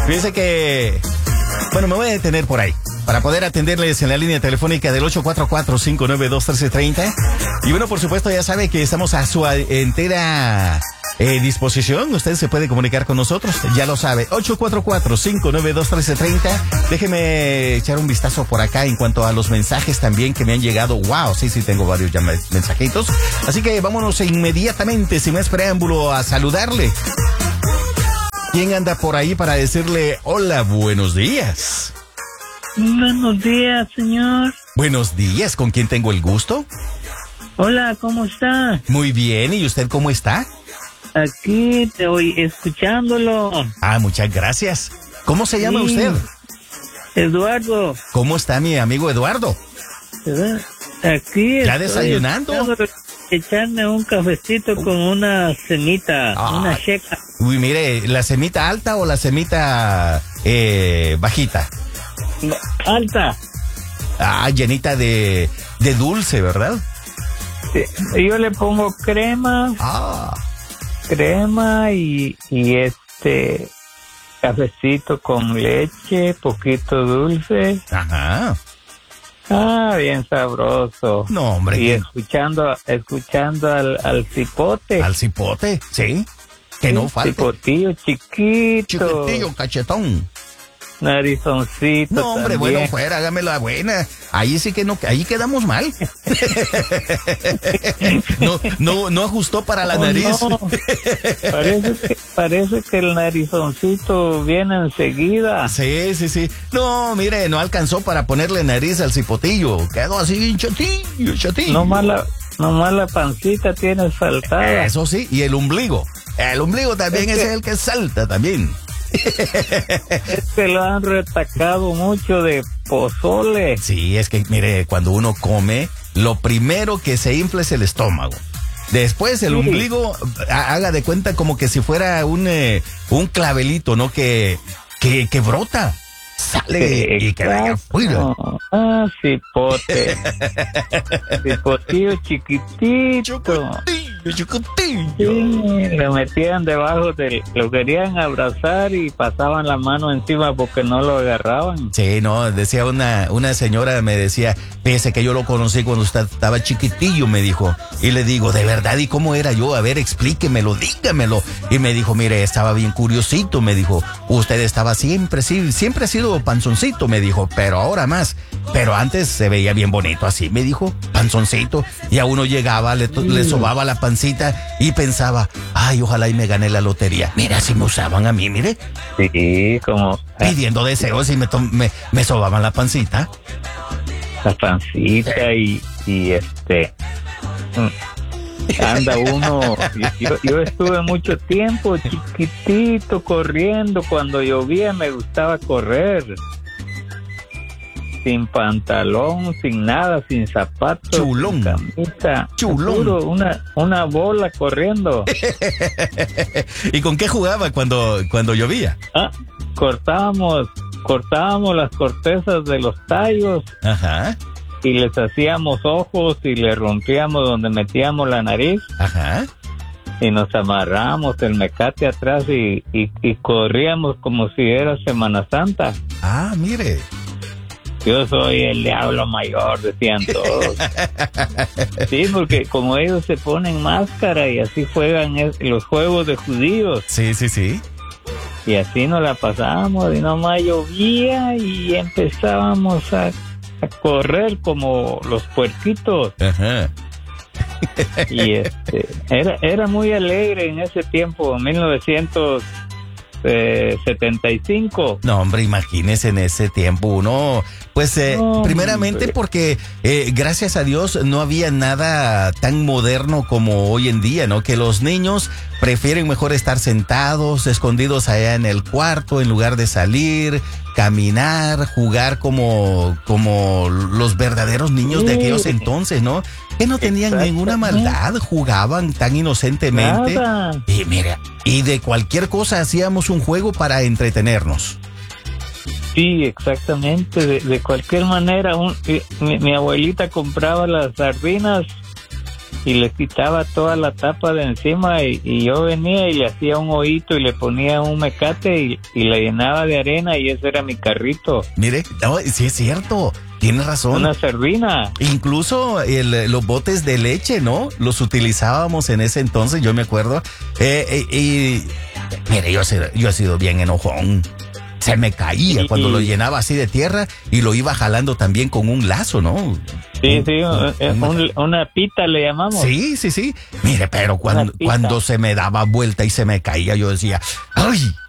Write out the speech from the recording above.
Fíjense que, bueno, me voy a detener por ahí para poder atenderles en la línea telefónica del 844-592-1330. Y bueno, por supuesto, ya sabe que estamos a su entera disposición. Usted se puede comunicar con nosotros, ya lo sabe. 844-592-1330. Déjeme echar un vistazo por acá en cuanto a los mensajes también que me han llegado. Wow, sí, tengo varios ya mensajitos. Así que vámonos inmediatamente, sin más preámbulo, a saludarle. ¿Quién anda por ahí para decirle hola, buenos días? Buenos días, señor. Buenos días, ¿con quién tengo el gusto? Hola, ¿cómo está? Muy bien, ¿y usted cómo está? Aquí te voy escuchándolo. Ah, muchas gracias. ¿Cómo se llama usted? Eduardo. ¿Cómo está mi amigo Eduardo? Aquí ¿Ya desayunando? Echarme un cafecito con una semita, una checa. Uy, mire, ¿la semita alta o la semita bajita? Alta. Ah, llenita de dulce, ¿verdad? Sí, yo le pongo crema. Crema y cafecito con leche, poquito dulce. Ajá. Bien sabroso. No, hombre. Y escuchando al cipote. ¿Al cipote? Sí. Que no falte. Cipotillo chiquito. Chiquitillo, cachetón. Narizoncito. No, hombre, también. bueno, fuera, hágame la buena. Ahí sí que no, ahí quedamos mal. No ajustó para la nariz. No. Parece que el narizoncito viene enseguida. Sí. No, mire, no alcanzó para ponerle nariz al cipotillo. Quedó así bien chatillo. Nomás la pancita tiene saltada. Eso sí, y el ombligo. El ombligo también es el que salta también. Es que lo han retacado mucho de pozole. Sí, es que, mire, cuando uno come, lo primero que se infla es el estómago. Después el ombligo, haga de cuenta como que si fuera un clavelito, ¿no? Que brota, sale y queda allá afuera. Cipote. Cipotillo chiquitito. Chiquitillo. Sí, lo metían debajo lo querían abrazar y pasaban la mano encima porque no lo agarraban. Sí, no, decía una señora, me decía, fíjese que yo lo conocí cuando usted estaba chiquitillo, me dijo, y le digo, ¿de verdad? ¿Y cómo era yo? A ver, explíquemelo, dígamelo. Y me dijo, mire, estaba bien curiosito, me dijo, usted estaba siempre ha sido panzoncito, me dijo, pero ahora más, pero antes se veía bien bonito así, me dijo, panzoncito, y a uno llegaba, le sobaba la pancita y pensaba, ay, ojalá y me gané la lotería. Mira, así me usaban a mí, mire. Sí, como pidiendo deseos y me sobaban la pancita. La pancita y anda uno. Yo estuve mucho tiempo chiquitito corriendo. Cuando llovía me gustaba correr. Sin pantalón, sin nada, sin zapatos, chulón, sin camisa, chulón, puro, una bola corriendo. ¿Y con qué jugaba cuando llovía? Cortábamos las cortezas de los tallos. Ajá. Y les hacíamos ojos y le rompíamos donde metíamos la nariz. Ajá. Y nos amarramos el mecate atrás y corríamos como si era Semana Santa. Mire. Yo soy el diablo mayor, decían todos. Sí, porque como ellos se ponen máscara y así juegan los juegos de judíos. Sí. Y así nos la pasábamos y nomás llovía y empezábamos a correr como los puerquitos. Ajá. Y era muy alegre en ese tiempo, 1975. No, hombre, imagínese en ese tiempo uno, pues primeramente porque gracias a Dios no había nada tan moderno como hoy en día, ¿no? Que los niños prefieren mejor estar sentados, escondidos allá en el cuarto, en lugar de salir, caminar, jugar como los verdaderos niños de aquellos entonces, ¿no? Que no tenían ninguna maldad, jugaban tan inocentemente. Nada. Y mira, y de cualquier cosa hacíamos un juego para entretenernos. Sí, exactamente, de cualquier manera. Mi abuelita compraba las sardinas y le quitaba toda la tapa de encima y yo venía y le hacía un hoyito y le ponía un mecate y le llenaba de arena y ese era mi carrito. Mire, no, sí es cierto, tiene razón. Una sardina. Incluso los botes de leche, ¿no? Los utilizábamos en ese entonces, yo me acuerdo. Y mire, yo he sido bien enojón. Se me caía cuando lo llenaba así de tierra y lo iba jalando también con un lazo, ¿no? Sí, una pita le llamamos. Sí. Mire, pero cuando se me daba vuelta y se me caía, yo decía, ¡ay!